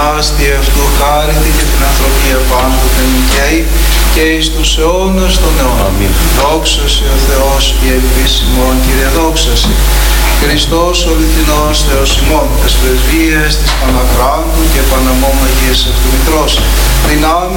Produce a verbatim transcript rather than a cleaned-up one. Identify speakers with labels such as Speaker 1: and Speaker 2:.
Speaker 1: ανάστη αυτού χάρητη και την ανθρωπία πάντοτε νικαίη και εις τους αιώνας των αιώνων. Αμήν. Δόξα σε ο Θεός και επίσημον, Κύριε δόξα σε. Χριστός ο αληθινός Θεός ημών, τες πρεσβείες της Παναχράντου και Παναμόμαγίας Αυτομητρός, δυνάμει